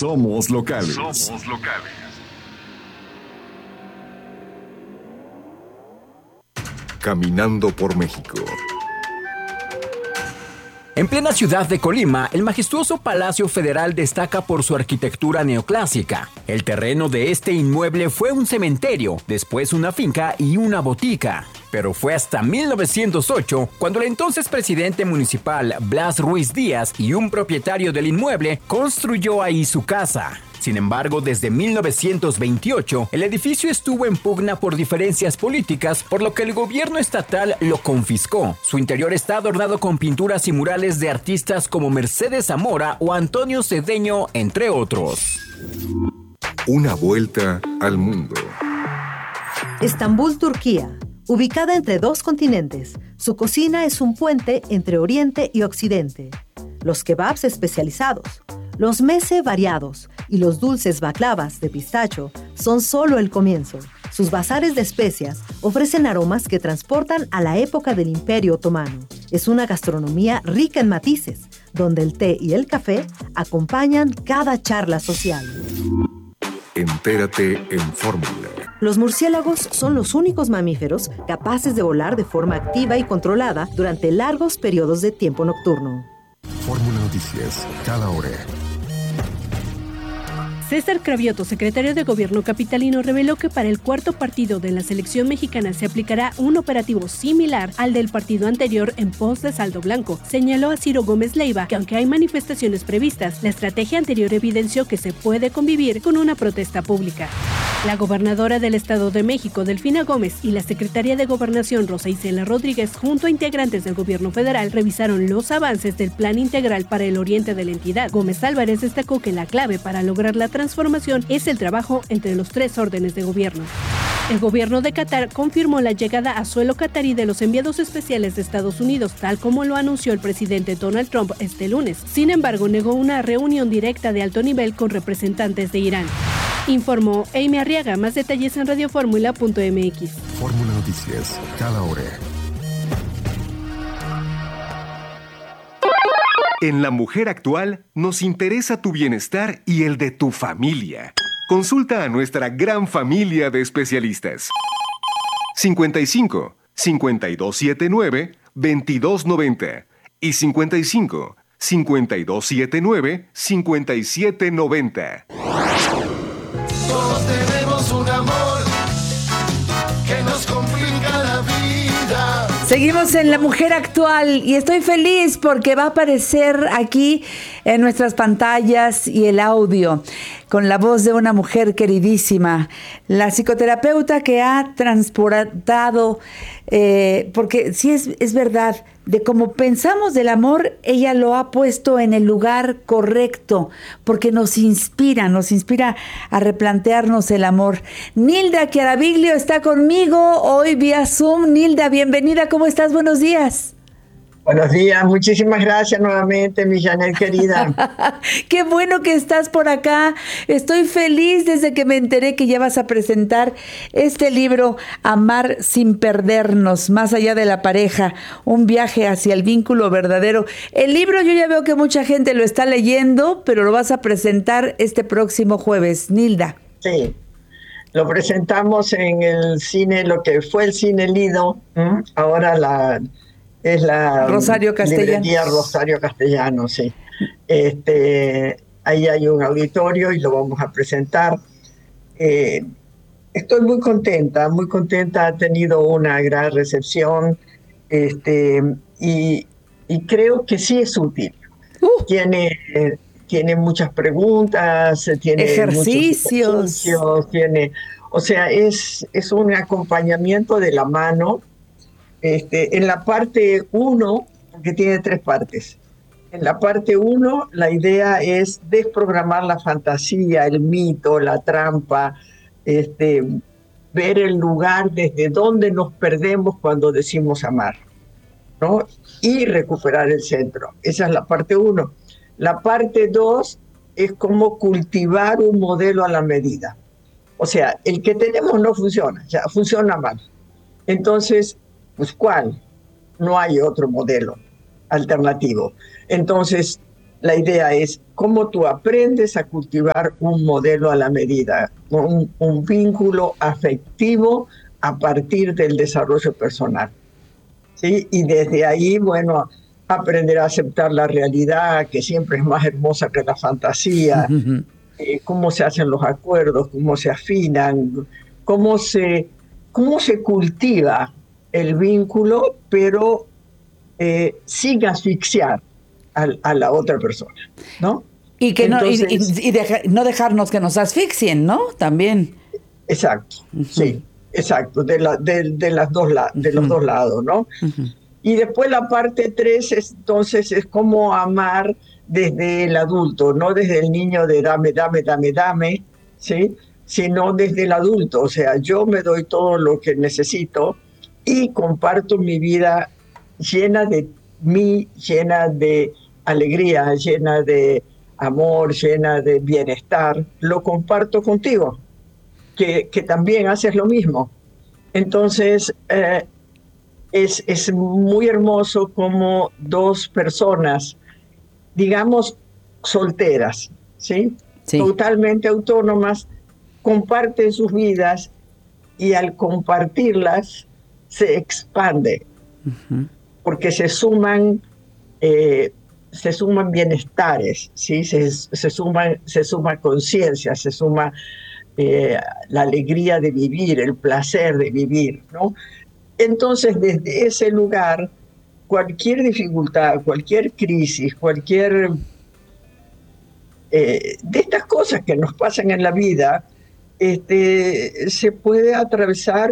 Somos locales. Somos locales. Caminando por México. En plena ciudad de Colima, el majestuoso Palacio Federal destaca por su arquitectura neoclásica. El terreno de este inmueble fue un cementerio, después una finca y una botica. Pero fue hasta 1908 cuando el entonces presidente municipal Blas Ruiz Díaz y un propietario del inmueble construyó ahí su casa. Sin embargo, desde 1928, el edificio estuvo en pugna por diferencias políticas, por lo que el gobierno estatal lo confiscó. Su interior está adornado con pinturas y murales de artistas como Mercedes Zamora o Antonio Cedeño, entre otros. Una vuelta al mundo. Estambul, Turquía. Ubicada entre dos continentes, su cocina es un puente entre Oriente y Occidente. Los kebabs especializados, los meze variados y los dulces baklavas de pistacho son solo el comienzo. Sus bazares de especias ofrecen aromas que transportan a la época del Imperio Otomano. Es una gastronomía rica en matices, donde el té y el café acompañan cada charla social. Entérate en Fórmula. Los murciélagos son los únicos mamíferos capaces de volar de forma activa y controlada durante largos periodos de tiempo nocturno. Fórmula Noticias, cada hora. César Cravioto, secretario de Gobierno capitalino, reveló que para el cuarto partido de la selección mexicana se aplicará un operativo similar al del partido anterior en pos de saldo blanco. Señaló a Ciro Gómez Leiva que aunque hay manifestaciones previstas, la estrategia anterior evidenció que se puede convivir con una protesta pública. La gobernadora del Estado de México, Delfina Gómez, y la secretaria de Gobernación, Rosa Isela Rodríguez, junto a integrantes del gobierno federal, revisaron los avances del Plan Integral para el Oriente de la entidad. Gómez Álvarez destacó que la clave para lograr la transformación es el trabajo entre los tres órdenes de gobierno. El gobierno de Qatar confirmó la llegada a suelo catarí de los enviados especiales de Estados Unidos, tal como lo anunció el presidente Donald Trump este lunes. Sin embargo, negó una reunión directa de alto nivel con representantes de Irán. Informó Amy Arriaga. Más detalles en radioformula.mx. Fórmula Noticias, cada hora. En La Mujer Actual nos interesa tu bienestar y el de tu familia. Consulta a nuestra gran familia de especialistas. 55 5279 2290 y 55 5279 5790. Todos tenemos un amor que nos complica la vida. Seguimos en La Mujer Actual y estoy feliz porque va a aparecer aquí en nuestras pantallas y el audio con la voz de una mujer queridísima, la psicoterapeuta que ha transportado, porque sí es verdad, de cómo pensamos del amor, ella lo ha puesto en el lugar correcto, porque nos inspira a replantearnos el amor. Nilda Chiaraviglio está conmigo hoy vía Zoom. Nilda, bienvenida, ¿cómo estás? Buenos días. Buenos días, muchísimas gracias nuevamente, mi Janet querida. Qué bueno que estás por acá. Estoy feliz desde que me enteré que ya vas a presentar este libro, Amar sin perdernos, más allá de la pareja, un viaje hacia el vínculo verdadero. El libro yo ya veo que mucha gente lo está leyendo, pero lo vas a presentar este próximo jueves, Nilda. Sí, lo presentamos en el cine, lo que fue el Cine Lido, ahora es la Rosario Castellano. Librería Rosario Castellano, sí. Ahí hay un auditorio y lo vamos a presentar. Estoy muy contenta, ha tenido una gran recepción, y creo que sí es útil. Tiene mumuchas preguntas, tiene ejercicios, es un acompañamiento de la mano. En la parte 1, que tiene 3 partes. En la parte 1, la idea es desprogramar la fantasía, el mito, la trampa, ver el lugar desde donde nos perdemos cuando decimos amar, ¿no? Y recuperar el centro. Esa es la parte 1. La parte 2 es cómo cultivar un modelo a la medida. O sea, el que tenemos no funciona, ya funciona mal. Entonces, pues ¿cuál? No hay otro modelo alternativo. Entonces, la idea es cómo tú aprendes a cultivar un modelo a la medida, un vínculo afectivo a partir del desarrollo personal. ¿Sí? Y desde ahí, bueno, aprender a aceptar la realidad, que siempre es más hermosa que la fantasía, cómo se hacen los acuerdos, cómo se afinan, cómo se cultiva el vínculo, pero sin asfixiar a la otra persona, ¿no? Y que entonces, no dejarnos que nos asfixien, ¿no? También. Exacto, sí, exacto, de los dos lados, ¿no? Y después la parte 3, entonces, es cómo amar desde el adulto, no desde el niño de dame, ¿sí? Sino desde el adulto, o sea, yo me doy todo lo que necesito y comparto mi vida llena de mí, llena de alegría, llena de amor, llena de bienestar, lo comparto contigo, que también haces lo mismo. Entonces, es muy hermoso como dos personas, digamos, solteras, ¿sí? Sí. Totalmente autónomas, comparten sus vidas y al compartirlas se expande, porque se suman bienestares, ¿sí? se suma conciencia, se suma la alegría de vivir, el placer de vivir, ¿no? Entonces, desde ese lugar, cualquier dificultad, cualquier crisis, cualquier de estas cosas que nos pasan en la vida, se puede atravesar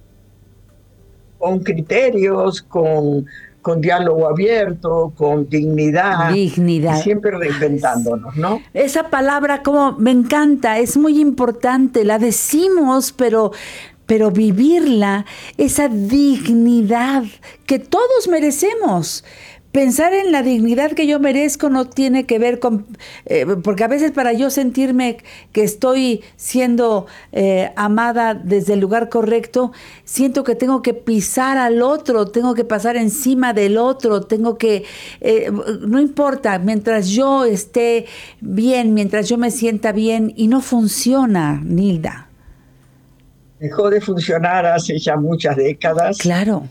con criterios, con diálogo abierto, con dignidad. Dignidad. Y siempre reinventándonos, ¿no? Esa palabra como me encanta, es muy importante, la decimos, pero vivirla, esa dignidad que todos merecemos. Pensar en la dignidad que yo merezco no tiene que ver con... porque a veces para yo sentirme que estoy siendo amada desde el lugar correcto, siento que tengo que pisar al otro, tengo que pasar encima del otro, tengo que... no importa, mientras yo esté bien, mientras yo me sienta bien, y no funciona, Nilda. Dejó de funcionar hace ya muchas décadas. Claro.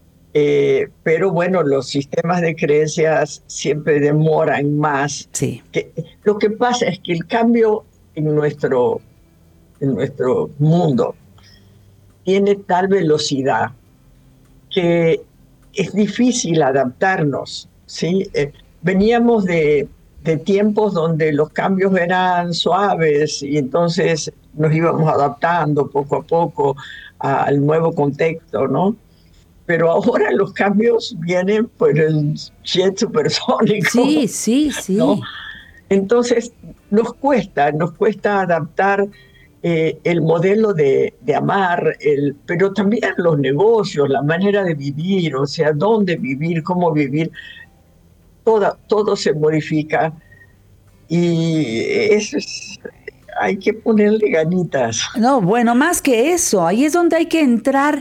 Pero bueno, los sistemas de creencias siempre demoran más. Sí. Lo que pasa es que el cambio en nuestro mundo tiene tal velocidad que es difícil adaptarnos, ¿sí? Veníamos de tiempos donde los cambios eran suaves y entonces nos íbamos adaptando poco a poco al nuevo contexto, ¿no? Pero ahora los cambios vienen por el jet supersónico. Sí. ¿No? Entonces nos cuesta adaptar el modelo de amar, pero también los negocios, la manera de vivir, o sea, dónde vivir, cómo vivir, todo se modifica y eso hay que ponerle ganitas. No, bueno, más que eso, ahí es donde hay que entrar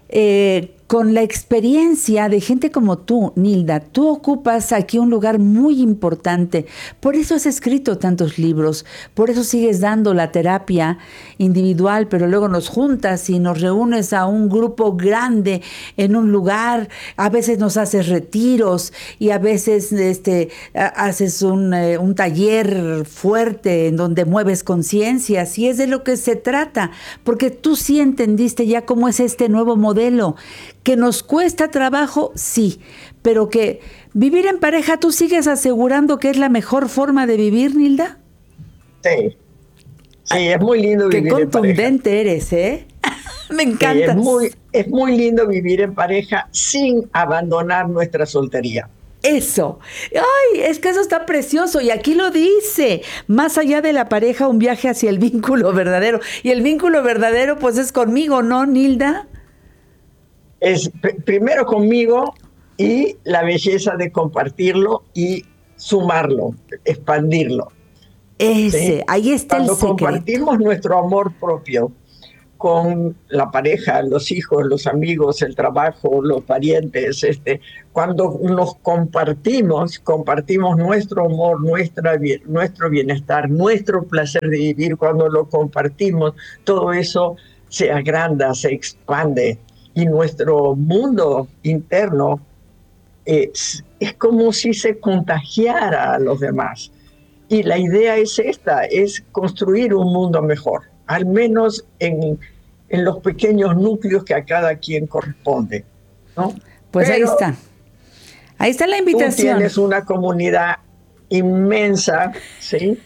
con la experiencia de gente como tú, Nilda. Tú ocupas aquí un lugar muy importante. Por eso has escrito tantos libros, por eso sigues dando la terapia individual, pero luego nos juntas y nos reúnes a un grupo grande en un lugar. A veces nos haces retiros y a veces haces un taller fuerte en donde mueves conciencias, y es de lo que se trata, porque tú sí entendiste ya cómo es este nuevo modelo. Que nos cuesta trabajo, sí, pero que vivir en pareja, ¿tú sigues asegurando que es la mejor forma de vivir, Nilda? Sí, es muy lindo vivir en pareja. Qué contundente eres, ¿eh? Me encanta. Es muy lindo vivir en pareja sin abandonar nuestra soltería. Eso. Ay, es que eso está precioso. Y aquí lo dice. Más allá de la pareja, un viaje hacia el vínculo verdadero. Y el vínculo verdadero, pues, es conmigo, ¿no, Nilda? Es primero conmigo y la belleza de compartirlo y sumarlo, expandirlo. ¿Sí? Ahí está Cuando el secreto. compartimos nuestro amor propio con la pareja, los hijos, los amigos, el trabajo, los parientes. Cuando nos compartimos nuestro amor, nuestro bienestar, nuestro placer de vivir. Cuando lo compartimos, todo eso se agranda, se expande, y nuestro mundo interno es como si se contagiara a los demás. Y la idea es esta, es construir un mundo mejor, al menos en los pequeños núcleos que a cada quien corresponde, ¿no? Pues pero ahí está la invitación. Tú tienes una comunidad inmensa, ¿sí?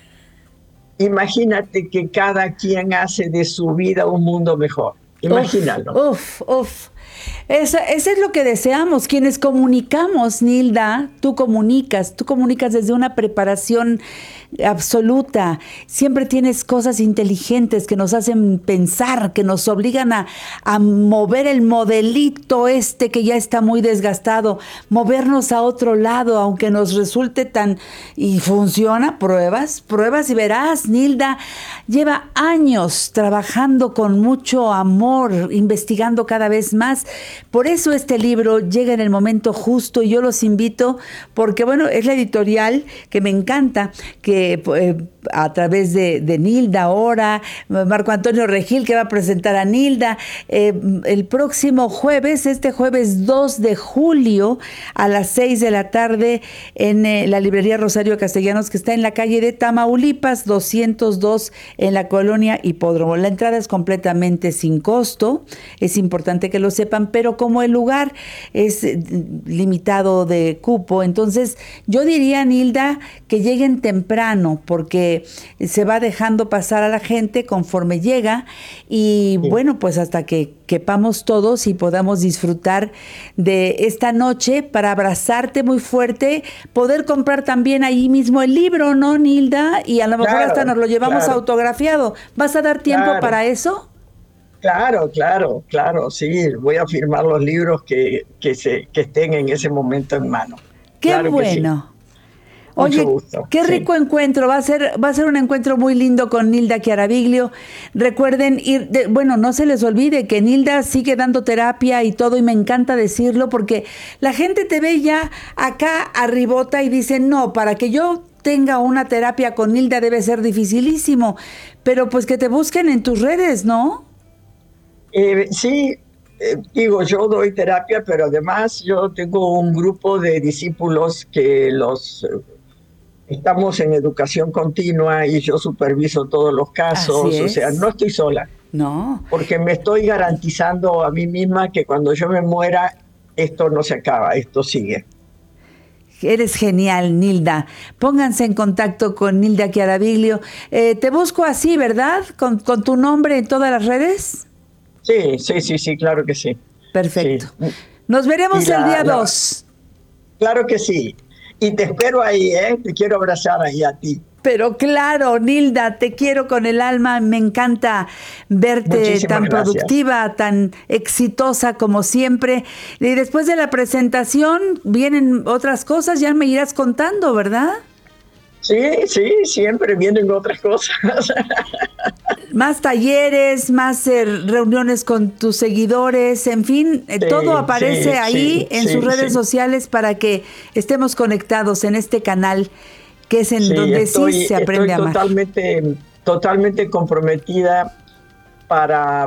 Imagínate que cada quien hace de su vida un mundo mejor. Imagínalo. Uf. Eso es lo que deseamos, quienes comunicamos, Nilda. Tú comunicas desde una preparación absoluta. Siempre tienes cosas inteligentes que nos hacen pensar, que nos obligan a mover el modelito que ya está muy desgastado, movernos a otro lado, aunque nos resulte y funciona. Pruebas y verás. Nilda lleva años trabajando con mucho amor, investigando cada vez más. Por eso este libro llega en el momento justo, y yo los invito, porque bueno, es la editorial que me encanta, que a través de Nilda ahora, Marco Antonio Regil, que va a presentar a Nilda el próximo jueves, este jueves 2 de julio a las 6 de la tarde en la librería Rosario Castellanos, que está en la calle de Tamaulipas 202 en la colonia Hipódromo. La entrada es completamente sin costo, es importante que lo sepan, pero como el lugar es limitado de cupo, entonces yo diría, Nilda, que lleguen temprano, porque se va dejando pasar a la gente conforme llega, y bueno, pues hasta que quepamos todos y podamos disfrutar de esta noche para abrazarte muy fuerte, poder comprar también ahí mismo el libro, ¿no, Nilda? Y a lo mejor hasta nos lo llevamos autografiado. ¿Vas a dar tiempo para eso? Claro, sí, voy a firmar los libros que estén en ese momento en mano. ¡Qué bueno! Oye, qué rico encuentro, va a ser un encuentro muy lindo con Nilda Chiaraviglio. Recuerden ir, no se les olvide que Nilda sigue dando terapia y todo, y me encanta decirlo porque la gente te ve ya acá arribota y dice, no, para que yo tenga una terapia con Nilda debe ser dificilísimo, pero pues que te busquen en tus redes, ¿no? Sí. Yo doy terapia, pero además yo tengo un grupo de discípulos que estamos en educación continua y yo superviso todos los casos. O sea, no estoy sola. No. Porque me estoy garantizando a mí misma que cuando yo me muera, esto no se acaba, esto sigue. Eres genial, Nilda. Pónganse en contacto con Nilda Chiaraviglio. Te busco así, ¿verdad? ¿Con tu nombre en todas las redes? Sí, claro que sí. Perfecto. Sí. Nos veremos el día 2. Claro que sí. Y te espero ahí, te quiero abrazar ahí a ti. Pero claro, Nilda, te quiero con el alma, me encanta verte. Muchísimas tan gracias. Productiva, tan exitosa como siempre. Y después de la presentación vienen otras cosas, ya me irás contando, ¿verdad? Sí, siempre vienen otras cosas. Más talleres, más reuniones con tus seguidores, en fin, todo aparece ahí en sus redes sociales para que estemos conectados en este canal, que es en donde se aprende a amar. Totalmente comprometida para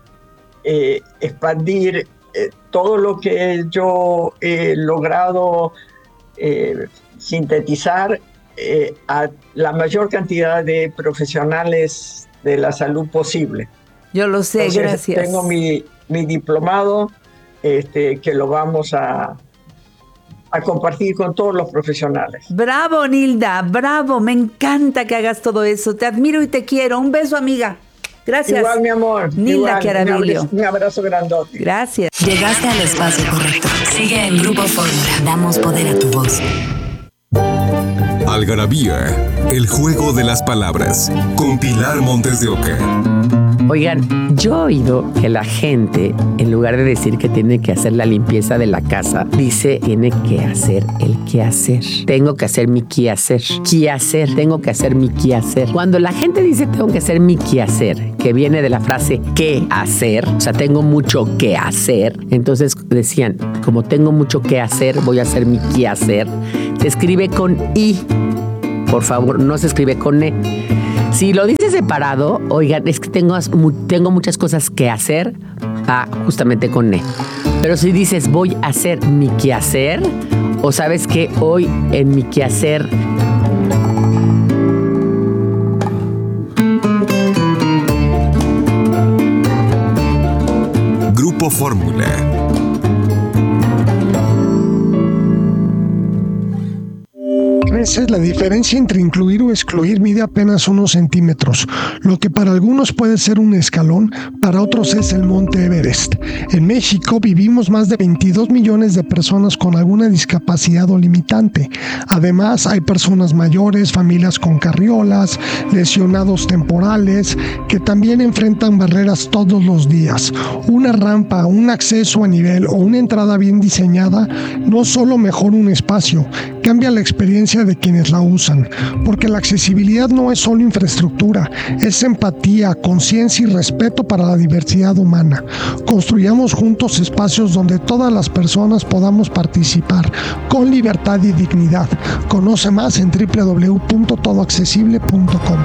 expandir todo lo que yo he logrado sintetizar a la mayor cantidad de profesionales de la salud posible. Yo lo sé. Entonces, gracias. Tengo mi diplomado que lo vamos a compartir con todos los profesionales. Bravo, Nilda, bravo, me encanta que hagas todo eso, te admiro y te quiero. Un beso, amiga. Gracias. Igual, mi amor. Nilda Chiaraviglio. Un abrazo grandote. Gracias. Llegaste al espacio correcto. Sigue en Grupo Fórmula. Damos poder a tu voz. Algarabía, el juego de las palabras, con Pilar Montes de Oca. Oigan, yo he oído que la gente, en lugar de decir que tiene que hacer la limpieza de la casa, dice tiene que hacer el quehacer. Tengo que hacer mi quehacer. Quehacer, tengo que hacer mi quehacer. Cuando la gente dice tengo que hacer mi quehacer, ¿qué que viene de la frase ¿qué hacer? O sea, tengo mucho que hacer. Entonces decían, como tengo mucho que hacer, voy a hacer mi quehacer. Se escribe con I. Por favor, no se escribe con E. Si lo dices separado, oigan, es que tengo muchas cosas que hacer, justamente con E. Pero si dices voy a hacer mi quehacer, o sabes que hoy en mi quehacer Grupo Fórmula. La diferencia entre incluir o excluir mide apenas unos centímetros. Lo que para algunos puede ser un escalón, para otros es el Monte Everest. En México vivimos más de 22 millones de personas con alguna discapacidad o limitante. Además, hay personas mayores, familias con carriolas, lesionados temporales, que también enfrentan barreras todos los días. Una rampa, un acceso a nivel o una entrada bien diseñada no solo mejora un espacio, cambia la experiencia de quienes la usan, porque la accesibilidad no es solo infraestructura, es empatía, conciencia y respeto para la diversidad humana. Construyamos juntos espacios donde todas las personas podamos participar con libertad y dignidad. Conoce más en www.todoaccesible.com.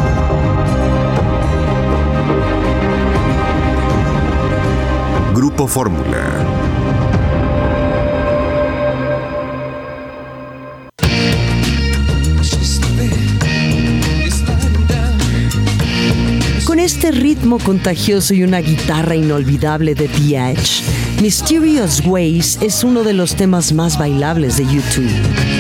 Grupo Fórmula. Con este ritmo contagioso y una guitarra inolvidable de The Edge, Mysterious Ways es uno de los temas más bailables de U2.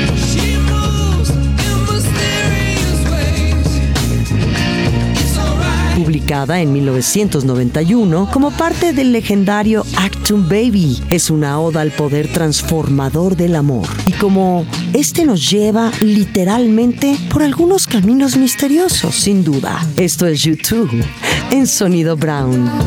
Publicada en 1991 como parte del legendario Achtung Baby, es una oda al poder transformador del amor. Y como este nos lleva literalmente por algunos caminos misteriosos, sin duda. Esto es U2 en Sonido Brown.